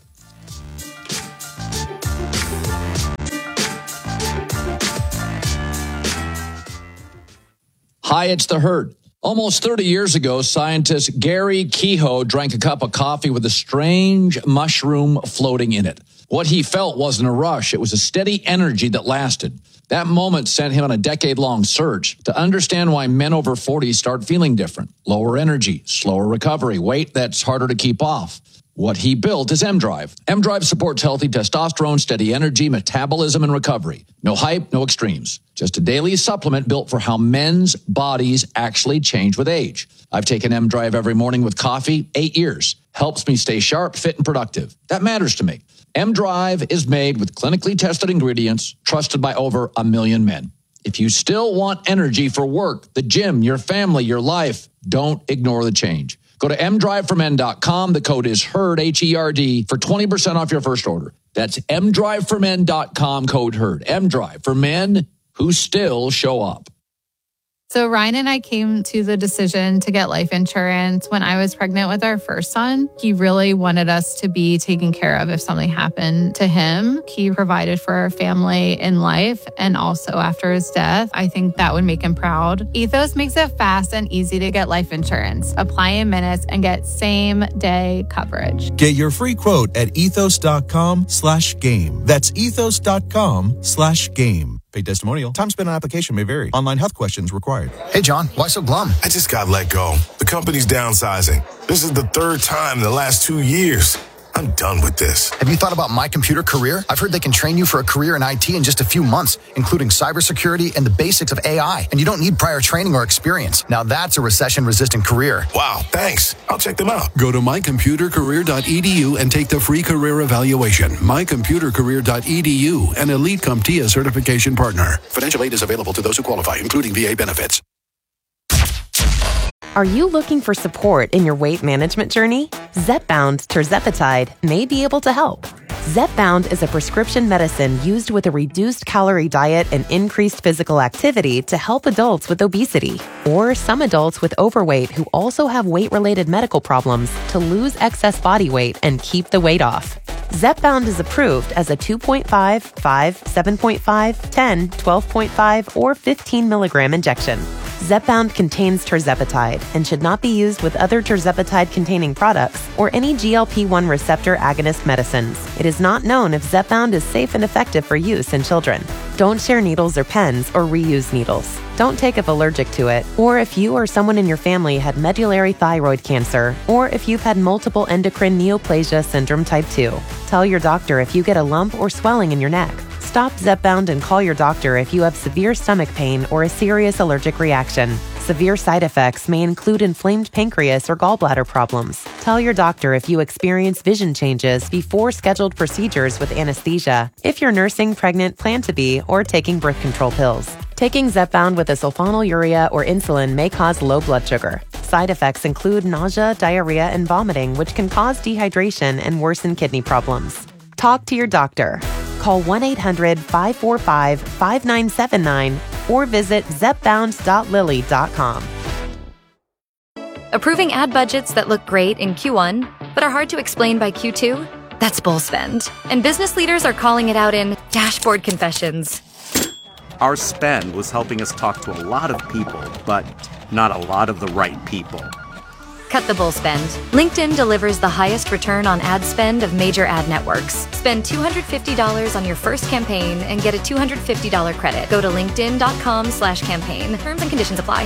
Hi, it's The Herd. Almost thirty years ago, scientist Gary Kehoe drank a cup of coffee with a strange mushroom floating in it. What he felt wasn't a rush. It was a steady energy that lasted. That moment sent him on a decade-long search to understand why men over forty start feeling different. Lower energy, slower recovery, weight that's harder to keep off. What he built is M-Drive. M-Drive supports healthy testosterone, steady energy, metabolism, and recovery. No hype, no extremes. Just a daily supplement built for how men's bodies actually change with age. I've taken M-Drive every morning with coffee, eight years. Helps me stay sharp, fit, and productive. That matters to me. M-Drive is made with clinically tested ingredients, trusted by over a million men. If you still want energy for work, the gym, your family, your life, don't ignore the change. Go to m drive for men dot com. The code is HERD, H E R D, for twenty percent off your first order. That's m drive for men dot com, code HERD. M-Drive for men who still show up. So Ryan and I came to the decision to get life insurance when I was pregnant with our first son. He really wanted us to be taken care of if something happened to him. He provided for our family in life and also after his death. I think that would make him proud. Ethos makes it fast and easy to get life insurance. Apply in minutes and get same day coverage. Get your free quote at ethos.com slash game. That's ethos.com slash game. Paid testimonial. Time spent on application may vary. Online health questions required. Hey, John, why so glum? I just got let go. The company's downsizing. This is the third time in the last two years. I'm done with this. Have you thought about My Computer Career? I've heard they can train you for a career in I T in just a few months, including cybersecurity and the basics of A I. And you don't need prior training or experience. Now that's a recession-resistant career. Wow, thanks. I'll check them out. Go to my computer career dot e d u and take the free career evaluation. my computer career dot e d u, an Elite CompTIA certification partner. Financial aid is available to those who qualify, including V A benefits. Are you looking for support in your weight management journey? Zepbound tirzepatide may be able to help. Zepbound is a prescription medicine used with a reduced calorie diet and increased physical activity to help adults with obesity or some adults with overweight who also have weight-related medical problems to lose excess body weight and keep the weight off. Zepbound is approved as a two point five, five, seven point five, ten, twelve point five, or fifteen milligram injection. Zepbound contains tirzepatide and should not be used with other tirzepatide-containing products or any G L P one receptor agonist medicines. It is not known if Zepbound is safe and effective for use in children. Don't share needles or pens or reuse needles. Don't take if allergic to it, or if you or someone in your family had medullary thyroid cancer, or if you've had multiple endocrine neoplasia syndrome type two. Tell your doctor if you get a lump or swelling in your neck. Stop Zepbound and call your doctor if you have severe stomach pain or a serious allergic reaction. Severe side effects may include inflamed pancreas or gallbladder problems. Tell your doctor if you experience vision changes before scheduled procedures with anesthesia, if you're nursing, pregnant, plan to be, or taking birth control pills. Taking Zepbound with a sulfonylurea or insulin may cause low blood sugar. Side effects include nausea, diarrhea, and vomiting, which can cause dehydration and worsen kidney problems. Talk to your doctor. Call one eight hundred, five four five, five nine seven nine or visit zepbound dot lilly dot com. Approving ad budgets that look great in Q one, but are hard to explain by Q two? That's bull spend. And business leaders are calling it out in dashboard confessions. Our spend was helping us talk to a lot of people, but not a lot of the right people. Cut the bull spend. LinkedIn delivers the highest return on ad spend of major ad networks. Spend two hundred fifty dollars on your first campaign and get a two hundred fifty dollars credit. Go to linkedin.com slash campaign. Terms and conditions apply.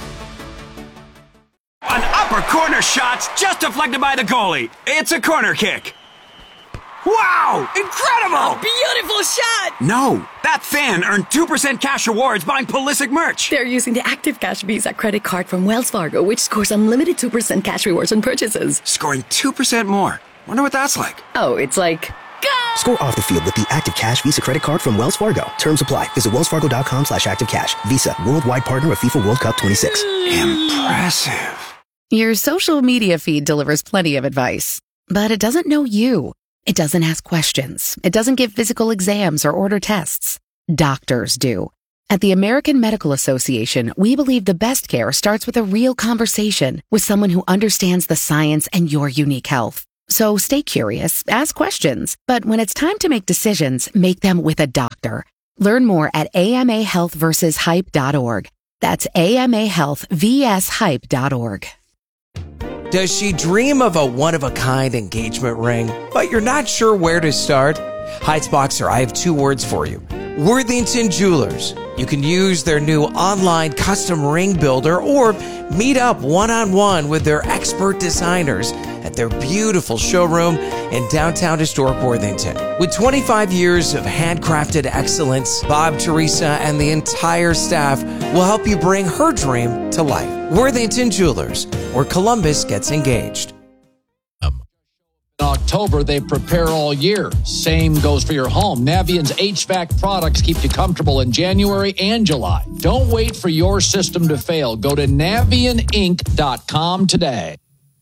An upper corner shot's just deflected by the goalie. It's a corner kick. Wow! Incredible! A beautiful shot! No, that fan earned two percent cash rewards buying Pulisic merch. They're using the Active Cash Visa credit card from Wells Fargo, which scores unlimited two percent cash rewards on purchases. Scoring two percent more. Wonder what that's like. Oh, it's like... Go! Score off the field with the Active Cash Visa credit card from Wells Fargo. Terms apply. Visit wellsfargo.com slash active cash. Visa, worldwide partner of FIFA World Cup twenty-six. Impressive. Your social media feed delivers plenty of advice, but it doesn't know you. It doesn't ask questions. It doesn't give physical exams or order tests. Doctors do. At the American Medical Association, we believe the best care starts with a real conversation with someone who understands the science and your unique health. So stay curious, ask questions, but when it's time to make decisions, make them with a doctor. Learn more at A M A health versus hype dot org. That's A M A health versus hype dot org. Does she dream of a one-of-a-kind engagement ring, but you're not sure where to start? Heights Boxer, I have two words for you. Worthington Jewelers. You can use their new online custom ring builder or meet up one-on-one with their expert designers at their beautiful showroom in downtown historic Worthington. With twenty-five years of handcrafted excellence, Bob, Teresa, and the entire staff will help you bring her dream to life. Worthington Jewelers, where Columbus gets engaged. In October, they prepare all year. Same goes for your home. Navient's H V A C products keep you comfortable in January and July. Don't wait for your system to fail. Go to navient inc dot com today.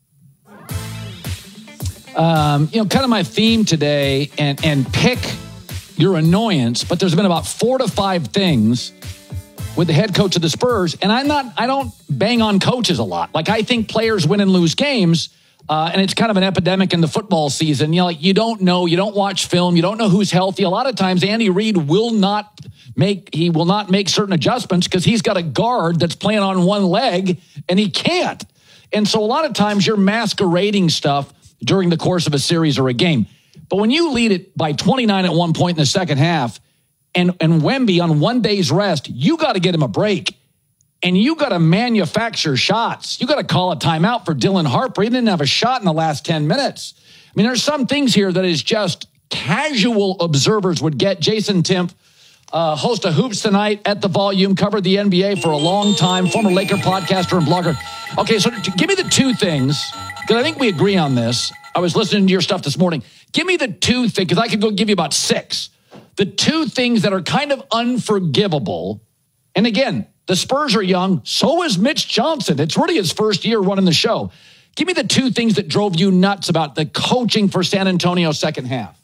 Um, you know, kind of my theme today, and, and pick your annoyance, but there's been about four to five things with the head coach of the Spurs, and I'm not, I don't bang on coaches a lot. Like, I think players win and lose games, uh, and it's kind of an epidemic in the football season. You know, like, you don't know, you don't watch film, you don't know who's healthy. A lot of times, Andy Reid will not make, he will not make certain adjustments because he's got a guard that's playing on one leg, and he can't. And so a lot of times, you're masquerading stuff during the course of a series or a game. But when you lead it by twenty-nine at one point in the second half, and, and Wemby on one day's rest, you got to get him a break. And you got to manufacture shots. You got to call a timeout for Dylan Harper. He didn't have a shot in the last ten minutes. I mean, there's some things here that is just casual observers would get. Jason Timpf, uh, host of Hoops Tonight at the Volume, covered the N B A for a long time, former Laker podcaster and blogger. Okay, so give me the two things, because I think we agree on this. I was listening to your stuff this morning. Give me the two things, because I could go give you about six. The two things that are kind of unforgivable. And again, the Spurs are young. So is Mitch Johnson. It's really his first year running the show. Give me the two things that drove you nuts about the coaching for San Antonio second half.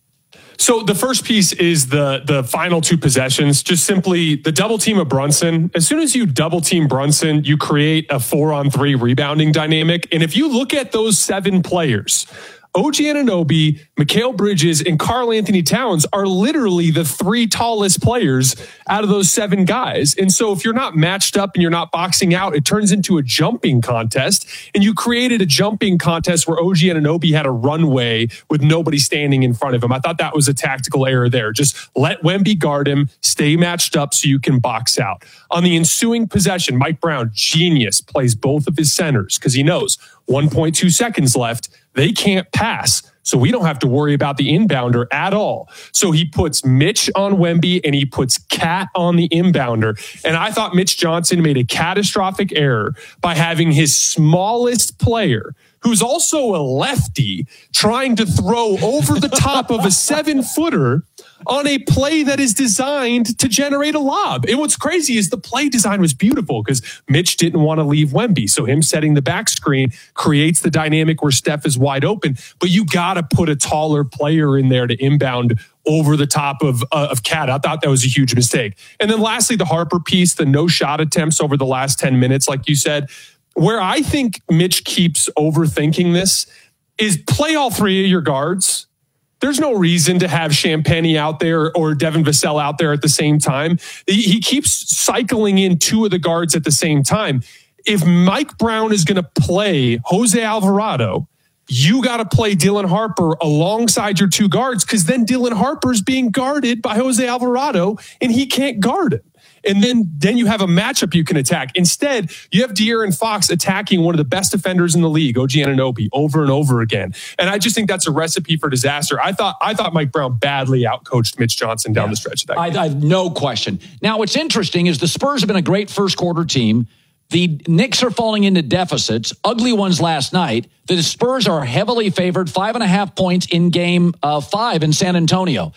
So the first piece is the the final two possessions, just simply the double team of Brunson. As soon as you double team Brunson, you create a four on three rebounding dynamic. And if you look at those seven players, O G Anunoby, Mikal Bridges, and Karl Anthony Towns are literally the three tallest players out of those seven guys. And so if you're not matched up and you're not boxing out, it turns into a jumping contest. And you created a jumping contest where O G Anunoby had a runway with nobody standing in front of him. I thought that was a tactical error there. Just let Wemby guard him, stay matched up so you can box out. On the ensuing possession, Mike Brown, genius, plays both of his centers because he knows one point two seconds left. They can't pass, so we don't have to worry about the inbounder at all. So he puts Mitch on Wemby and he puts Cat on the inbounder. And I thought Mitch Johnson made a catastrophic error by having his smallest player, who's also a lefty, trying to throw over the top of a seven-footer on a play that is designed to generate a lob. And what's crazy is the play design was beautiful because Mitch didn't want to leave Wemby. So him setting the back screen creates the dynamic where Steph is wide open. But you got to put a taller player in there to inbound over the top of uh, of Cat. I thought that was a huge mistake. And then lastly, the Harper piece, the no shot attempts over the last ten minutes, like you said. Where I think Mitch keeps overthinking this is play all three of your guards. There's no reason to have Champagnie out there or Devin Vassell out there at the same time. He keeps cycling in two of the guards at the same time. if Mike Brown is going to play Jose Alvarado, you got to play Dylan Harper alongside your two guards, because then Dylan Harper's being guarded by Jose Alvarado and he can't guard him. And then, then you have a matchup you can attack. Instead, you have De'Aaron Fox attacking one of the best defenders in the league, O G Anunoby, over and over again. And I just think that's a recipe for disaster. I thought I thought Mike Brown badly outcoached Mitch Johnson down yeah, the stretch of that game. I, I have no question. Now, what's interesting is the Spurs have been a great first quarter team. The Knicks are falling into deficits, ugly ones last night. The Spurs are heavily favored, five and a half points in game uh, five in San Antonio.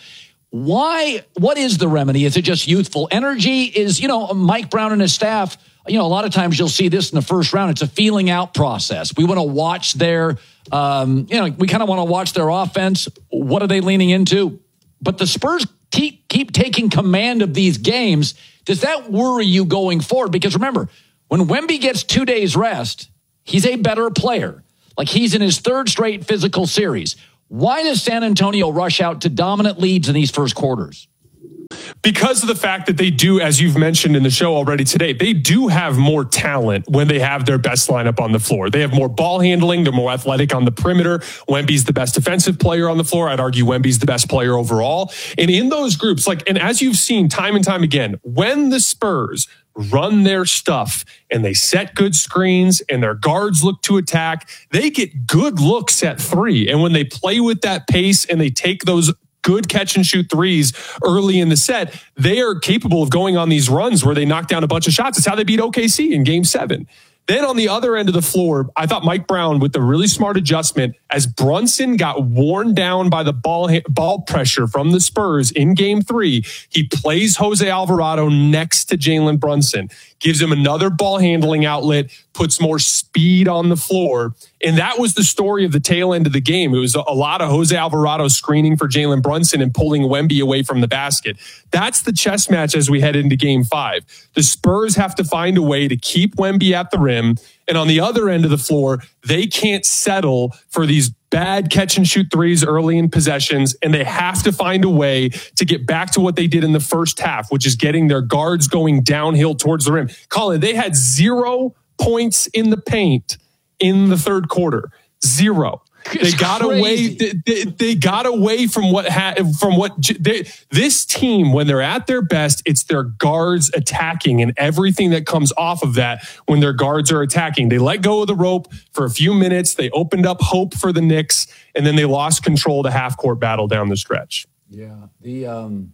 Why? What is the remedy? Is it just youthful energy? Is, you know, Mike Brown and his staff, you know, a lot of times you'll see this in the first round. It's a feeling out process. We want to watch their, um, you know, we kind of want to watch their offense. What are they leaning into? But the Spurs keep, keep taking command of these games. Does that worry you going forward? Because remember, when Wemby gets two days rest, he's a better player. Like, he's in his third straight physical series. Why does San Antonio rush out to dominant leads in these first quarters? Because of the fact that they do, as you've mentioned in the show already today, they do have more talent when they have their best lineup on the floor. They have more ball handling. They're more athletic on the perimeter. Wemby's the best defensive player on the floor. I'd argue Wemby's the best player overall. And in those groups, like, and as you've seen time and time again, when the Spurs run their stuff and they set good screens and their guards look to attack, they get good looks at three. And when they play with that pace and they take those good catch and shoot threes early in the set, they are capable of going on these runs where they knock down a bunch of shots. It's how they beat O K C in game seven. Then on the other end of the floor, I thought Mike Brown, with the really smart adjustment, as Brunson got worn down by the ball ball pressure from the Spurs in game three, he plays Jose Alvarado next to Jalen Brunson, gives him another ball handling outlet, puts more speed on the floor. And that was the story of the tail end of the game. It was a lot of Jose Alvarado screening for Jalen Brunson and pulling Wemby away from the basket. That's the chess match as we head into game five. The Spurs have to find a way to keep Wemby at the rim. And on the other end of the floor, they can't settle for these bad catch and shoot threes early in possessions. And they have to find a way to get back to what they did in the first half, which is getting their guards going downhill towards the rim. Colin, they had zero points in the paint in the third quarter. Zero. It's they got crazy. away. They, they, they got away from what ha, from what they, this team, when they're at their best, it's their guards attacking and everything that comes off of that. When their guards are attacking, they let go of the rope for a few minutes. They opened up hope for the Knicks, and then they lost control of the half court battle down the stretch. Yeah. The um,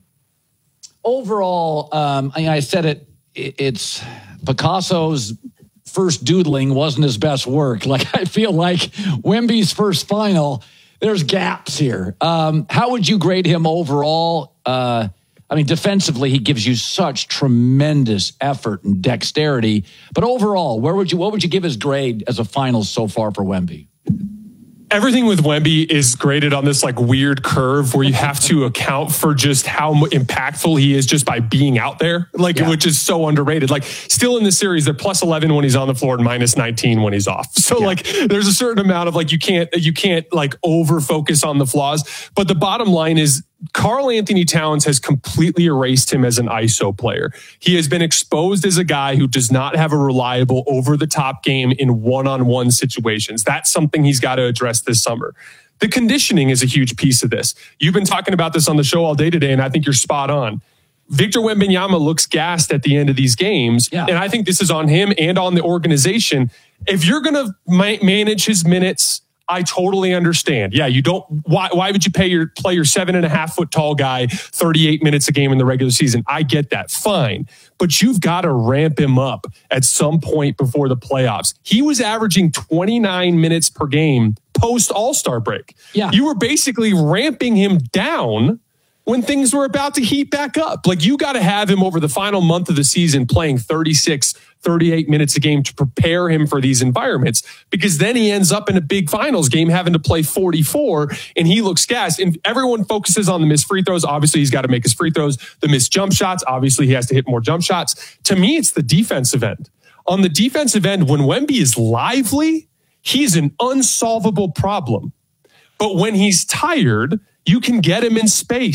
overall, um, I, I said it. it it's Picasso's first doodling wasn't his best work. Like, I feel like Wemby's first final, there's gaps here. Um, how would you grade him overall? Uh, I mean, defensively, he gives you such tremendous effort and dexterity. But overall, where would you, what would you give his grade as a finals so far for Wemby? Everything with Wemby is graded on this like weird curve where you have to account for just how impactful he is just by being out there, like, yeah. which is so underrated. Like, still in the series, they're plus eleven when he's on the floor and minus nineteen when he's off. So yeah. like, there's a certain amount of like, you can't, you can't like over focus on the flaws. But the bottom line is, Karl Anthony Towns has completely erased him as an I S O player. He has been exposed as a guy who does not have a reliable over-the-top game in one-on-one situations. That's something he's got to address this summer. The conditioning is a huge piece of this. You've been talking about this on the show all day today, and I think you're spot on. Victor Wembanyama looks gassed at the end of these games, yeah. and I think this is on him and on the organization. If you're going to ma- manage his minutes, I totally understand. Yeah, you don't. Why? Why would you pay your play your seven and a half foot tall guy thirty-eight minutes a game in the regular season? I get that, fine, but you've got to ramp him up at some point before the playoffs. He was averaging twenty-nine minutes per game post All-Star break. Yeah, you were basically ramping him down when things were about to heat back up. Like, you got to have him over the final month of the season playing thirty-six, thirty-eight minutes a game to prepare him for these environments, because then he ends up in a big finals game having to play forty-four and he looks gassed. And everyone focuses on the missed free throws. Obviously, he's got to make his free throws. The missed jump shots, obviously, he has to hit more jump shots. To me, it's the defensive end. On the defensive end, when Wemby is lively, he's an unsolvable problem. But when he's tired, you can get him in space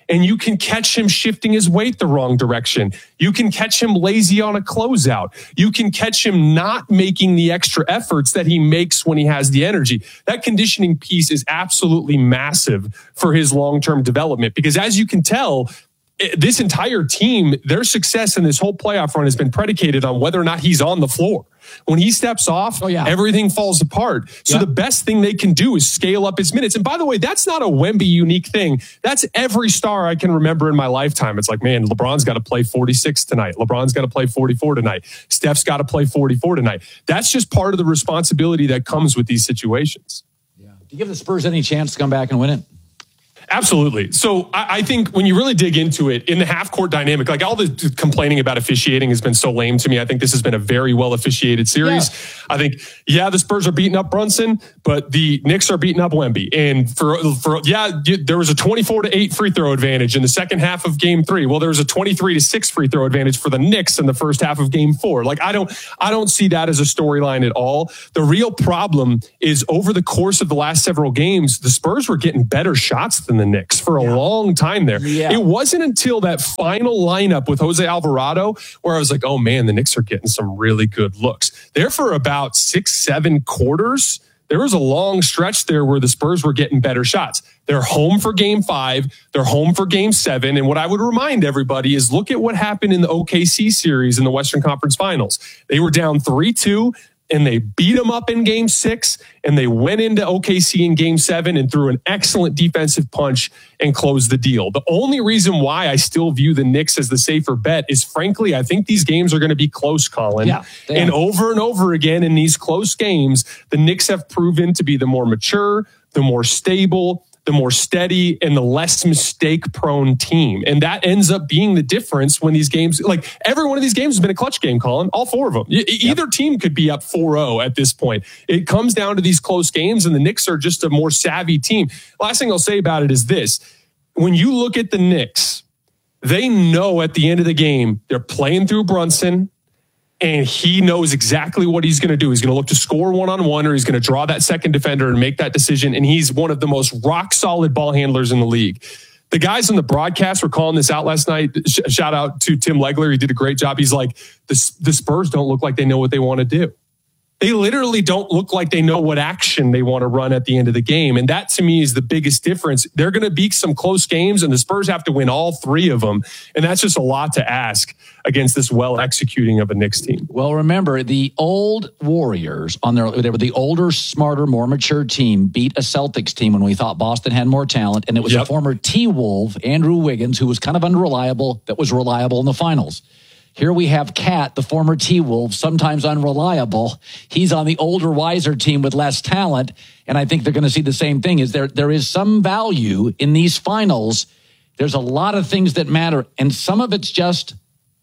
and you can catch him shifting his weight the wrong direction. You can catch him lazy on a closeout. You can catch him not making the extra efforts that he makes when he has the energy. That conditioning piece is absolutely massive for his long-term development, because as you can tell, this entire team, their success in this whole playoff run has been predicated on whether or not he's on the floor. When he steps off, oh, yeah. everything falls apart. So yeah. the best thing they can do is scale up his minutes. And by the way, that's not a Wemby unique thing. That's every star I can remember in my lifetime. It's like, man, LeBron's got to play forty-six tonight. LeBron's got to play forty-four tonight. Steph's got to play forty-four tonight. That's just part of the responsibility that comes with these situations. Yeah. Do you give the Spurs any chance to come back and win it? Absolutely. So I, I think when you really dig into it, in the half-court dynamic, like all the complaining about officiating has been so lame to me. I think this has been a very well-officiated series. Yeah. I think, yeah, the Spurs are beating up Brunson, but the Knicks are beating up Wemby. And for, for yeah, there was a twenty-four to eight free throw advantage in the second half of game three. Well, there was a twenty-three to six free throw advantage for the Knicks in the first half of game four. Like, I don't, I don't see that as a storyline at all. The real problem is over the course of the last several games, the Spurs were getting better shots than the Knicks for a yeah. long time there. Yeah. It wasn't until that final lineup with Jose Alvarado where I was like, oh man, the Knicks are getting some really good looks. There for about six, seven quarters, there was a long stretch there where the Spurs were getting better shots. They're home for game five. They're home for game seven. And what I would remind everybody is look at what happened in the O K C series in the Western Conference Finals. They were down three two. And they beat them up in game six, and they went into O K C in game seven and threw an excellent defensive punch and closed the deal. The only reason why I still view the Knicks as the safer bet is, frankly, I think these games are going to be close, Colin. Yeah, and over and over again in these close games, the Knicks have proven to be the more mature, the more stable, the more steady, and the less mistake-prone team. And that ends up being the difference when these games, like every one of these games has been a clutch game, Colin, all four of them. Yep. Either team could be up four oh at this point. It comes down to these close games, and the Knicks are just a more savvy team. Last thing I'll say about it is this. When you look at the Knicks, they know at the end of the game, they're playing through Brunson, and he knows exactly what he's going to do. He's going to look to score one-on-one, or he's going to draw that second defender and make that decision. And he's one of the most rock-solid ball handlers in the league. The guys on the broadcast were calling this out last night. Sh- shout out to Tim Legler. He did a great job. He's like, the, the Spurs don't look like they know what they want to do. They literally don't look like they know what action they want to run at the end of the game. And that, to me, is the biggest difference. They're going to be some close games, and the Spurs have to win all three of them. And that's just a lot to ask against this well-executing of a Knicks team. Well, remember, the old Warriors, on their they were the older, smarter, more mature team, beat a Celtics team when we thought Boston had more talent. And it was yep. a former T-Wolf, Andrew Wiggins, who was kind of unreliable, that was reliable in the finals. Here we have Cat, the former T-Wolf, sometimes unreliable. He's on the older, wiser team with less talent, and I think they're going to see the same thing. Is there there is some value in these finals. There's a lot of things that matter, and some of it's just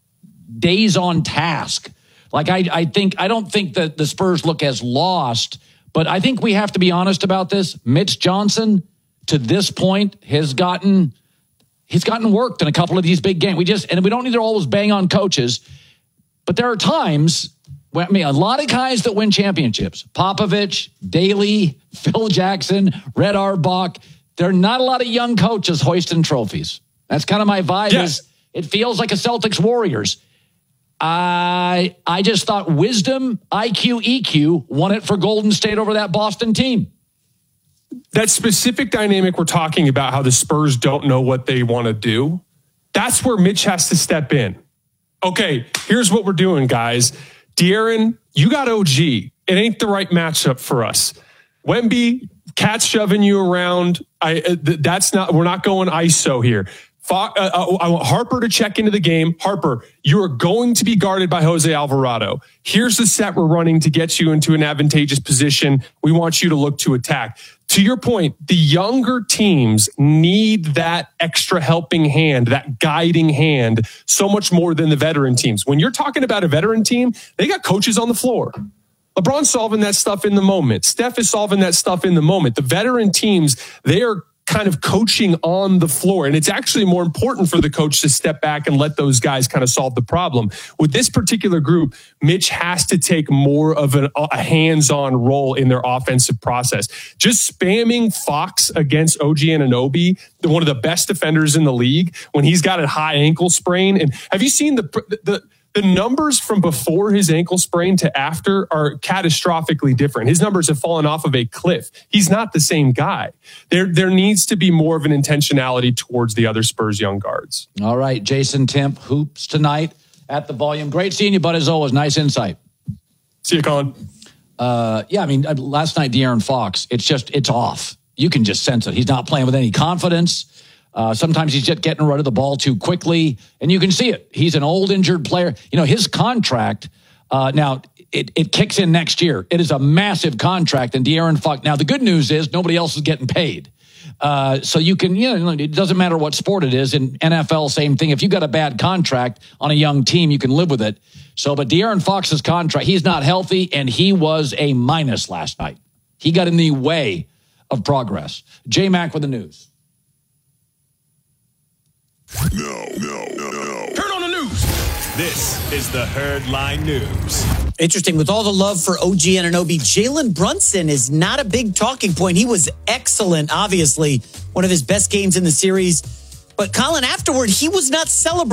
days on task. Like I, I think I don't think that the Spurs look as lost, but I think we have to be honest about this. Mitch Johnson, to this point, has gotten. He's gotten worked in a couple of these big games. We just, and we don't need to always bang on coaches, but there are times when, I mean, a lot of guys that win championships, Popovich, Daly, Phil Jackson, Red Auerbach, there are not a lot of young coaches hoisting trophies. That's kind of my vibe. Yes. Is it feels like a Celtics Warriors. I, I just thought wisdom, I Q, E Q won it for Golden State over that Boston team. That specific dynamic we're talking about, how the Spurs don't know what they want to do, that's where Mitch has to step in. Okay, here's what we're doing, guys. De'Aaron, you got O G. It ain't the right matchup for us. Wemby, Cat's shoving you around. I uh, that's not. We're not going I S O here. Uh, I want Harper to check into the game. Harper, you are going to be guarded by Jose Alvarado. Here's the set we're running to get you into an advantageous position. We want you to look to attack. To your point, the younger teams need that extra helping hand, that guiding hand, so much more than the veteran teams. When you're talking about a veteran team, they got coaches on the floor. LeBron's solving that stuff in the moment. Steph is solving that stuff in the moment. The veteran teams, they are kind of coaching on the floor. And it's actually more important for the coach to step back and let those guys kind of solve the problem. With this particular group, Mitch has to take more of an, a hands-on role in their offensive process. Just spamming Fox against O G Anunoby, one of the best defenders in the league, when he's got a high ankle sprain. And have you seen the the The numbers from before his ankle sprain to after are catastrophically different. His numbers have fallen off of a cliff. He's not the same guy. There, there needs to be more of an intentionality towards the other Spurs young guards. All right, Jason Temp, hoops tonight at the Volume. Great seeing you, bud, as always. Nice insight. See you, Colin. Uh, yeah, I mean, last night, De'Aaron Fox, it's just, it's off. You can just sense it. He's not playing with any confidence. Uh, sometimes he's just getting rid of the ball too quickly, and you can see it. He's an old injured player. You know, his contract, uh, now, it, it kicks in next year. It is a massive contract, and De'Aaron Fox. Now, the good news is nobody else is getting paid. Uh, so you can, you know, it doesn't matter what sport it is. In N F L, same thing. If you got a bad contract on a young team, you can live with it. So, but De'Aaron Fox's contract, he's not healthy, and he was a minus last night. He got in the way of progress. J-Mac with the news. No, no, no, no. Turn on the news. This is the Herdline News. Interesting. With all the love for O G Anunoby, Jalen Brunson is not a big talking point. He was excellent, obviously. One of his best games in the series. But Colin, afterward, he was not celebrating.